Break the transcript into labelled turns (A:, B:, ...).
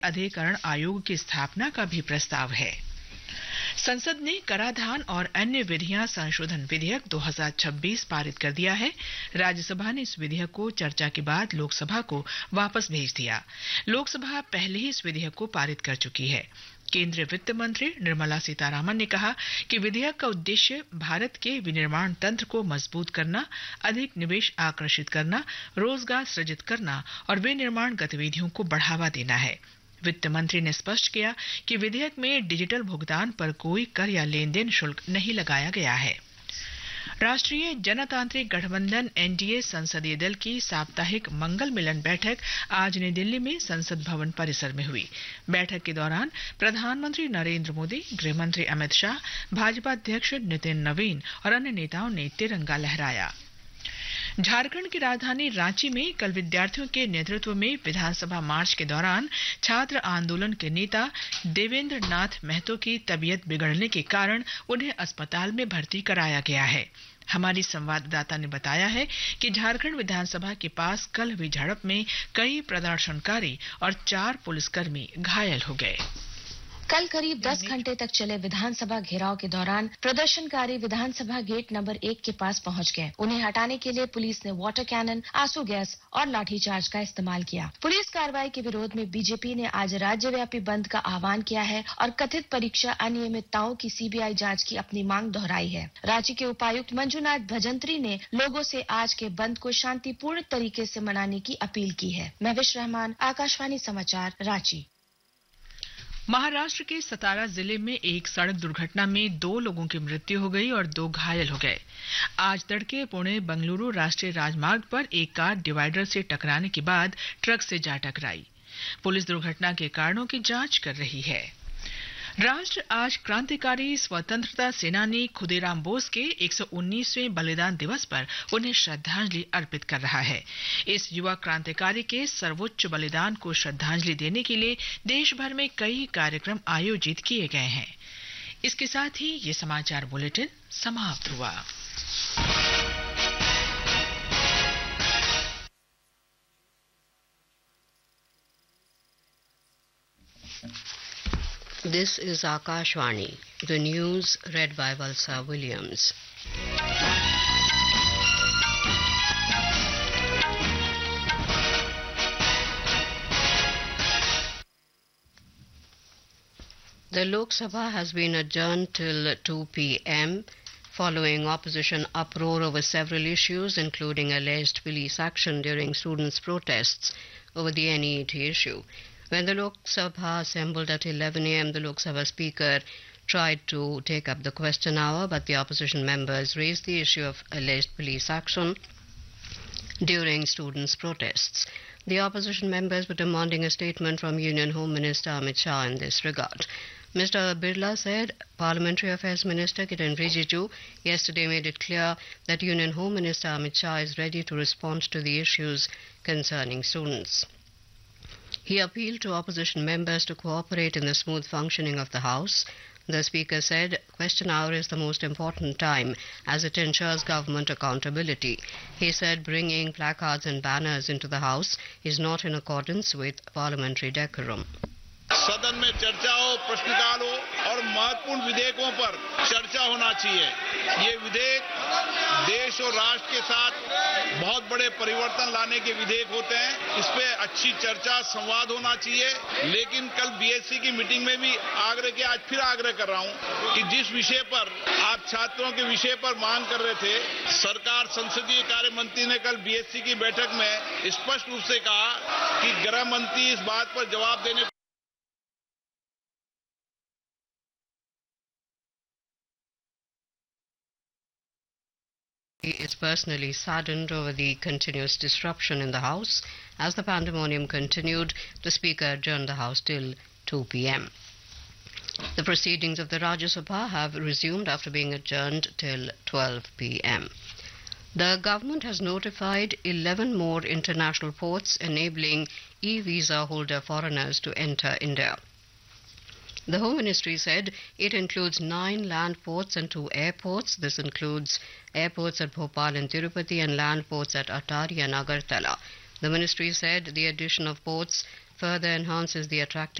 A: अधिकरण आयोग की स्थापना का भी प्रस्ताव है। संसद ने कराधान और अन्य विधियां संशोधन विधेयक 2026 पारित कर दिया है। राज्यसभा ने इस विधेयक को चर्चा के बाद लोकसभा को वापस भेज दिया। लोकसभा पहले ही इस विधेयक को पारित कर चुकी है। केंद्रीय वित्त मंत्री निर्मला सीतारामन ने कहा कि विधेयक का उद्देश्य भारत के विनिर्माण तंत्र को मजबूत करना, अधिक निवेश आकर्षित करना, रोजगार सृजित करना और विनिर्माण गतिविधियों को बढ़ावा देना है। वित्त मंत्री ने स्पष्ट किया कि विधेयक में डिजिटल भुगतान पर कोई कर या लेन देन शुल्क नहीं लगाया गया है। राष्ट्रीय जनतांत्रिक गठबंधन एनडीए संसदीय दल की साप्ताहिक मंगल मिलन बैठक आज नई दिल्ली में संसद भवन परिसर में हुई। बैठक के दौरान प्रधानमंत्री नरेंद्र मोदी, गृहमंत्री अमित शाह, भाजपा अध्यक्ष नितिन नवीन और अन्य नेताओं ने तिरंगा लहराया। झारखंड की राजधानी रांची में कल विद्यार्थियों के नेतृत्व में विधानसभा मार्च के दौरान छात्र आंदोलन के नेता देवेंद्र नाथ महतो की तबीयत बिगड़ने के कारण उन्हें अस्पताल में भर्ती कराया गया है। हमारी संवाददाता ने बताया है कि झारखंड विधानसभा के पास कल हुई झड़प में कई प्रदर्शनकारी और 4 पुलिसकर्मी घायल हो गए।
B: कल करीब 10 घंटे तक चले विधानसभा घेराव के दौरान प्रदर्शनकारी विधानसभा गेट नंबर 1 के पास पहुंच गए। उन्हें हटाने के लिए पुलिस ने वाटर कैनन, आंसू गैस और लाठीचार्ज का इस्तेमाल किया। पुलिस कार्रवाई के विरोध में बीजेपी ने आज राज्यव्यापी बंद का आह्वान किया है और कथित परीक्षा अनियमितताओं की सीबीआई जांच की अपनी मांग दोहराई है। रांची के उपायुक्त मंजुनाथ भजंत्री ने लोगों से आज के बंद को शांतिपूर्ण तरीके से मनाने की अपील की है। महविश रहमान, आकाशवाणी समाचार, रांची।
A: महाराष्ट्र के सतारा जिले में एक सड़क दुर्घटना में 2 लोगों की मृत्यु हो गई और 2 घायल हो गए। आज तड़के पुणे बंगलुरु राष्ट्रीय राजमार्ग पर एक कार डिवाइडर से टकराने के बाद ट्रक से जा टकराई। पुलिस दुर्घटना के कारणों की जांच कर रही है। राष्ट्र आज क्रांतिकारी स्वतंत्रता सेनानी खुदीराम बोस के 119वें बलिदान दिवस पर उन्हें श्रद्धांजलि अर्पित कर रहा है। इस युवा क्रांतिकारी के सर्वोच्च बलिदान को श्रद्धांजलि देने के लिए देश भर में कई कार्यक्रम आयोजित किए गए हैं। इसके साथ ही ये समाचार बुलेटिन समाप्त हुआ।
C: This is Akashvani, the news read by Valsa Williams. The Lok Sabha has been adjourned till 2 p.m. following opposition uproar over several issues, including alleged police action during students' protests over the NEET issue. When the Lok Sabha assembled at 11 a.m., the Lok Sabha Speaker tried to take up the question hour, but the opposition members raised the issue of alleged police action during students' protests. The opposition members were demanding a statement from Union Home Minister Amit Shah in this regard. Mr. Birla said Parliamentary Affairs Minister Kiren Rijiju yesterday made it clear that Union Home Minister Amit Shah is ready to respond to the issues concerning students. He appealed to opposition members to cooperate in the smooth functioning of the House. The Speaker said question hour is the most important time as it ensures government accountability. He said bringing placards and banners into the House is not in accordance with parliamentary decorum.
D: सदन में चर्चा हो, प्रश्नकाल हो और महत्वपूर्ण विधेयकों पर चर्चा होना चाहिए। ये विधेयक देश और राष्ट्र के साथ बहुत बड़े परिवर्तन लाने के विधेयक होते हैं। इस पे अच्छी चर्चा, संवाद होना चाहिए। लेकिन कल बीएससी की मीटिंग में भी आग्रह किया, आज फिर आग्रह कर रहा हूं कि जिस विषय पर आप छात्रों के विषय पर मांग कर रहे थे, सरकार संसदीय कार्य मंत्री ने कल बीएससी की बैठक में स्पष्ट रूप से कहा कि गृह मंत्री इस बात पर जवाब देने
C: He is personally saddened over the continuous disruption in the House. As the pandemonium continued, the Speaker adjourned the House till 2 p.m. The proceedings of the Rajya Sabha have resumed after being adjourned till 12 p.m. The government has notified 11 more international ports enabling e-visa holder foreigners to enter India. The Home Ministry said it includes 9 land ports and 2 airports. This includes airports at Bhopal and Tirupati and land ports at Attari and Agartala. The Ministry said the addition of ports further enhances the attractiveness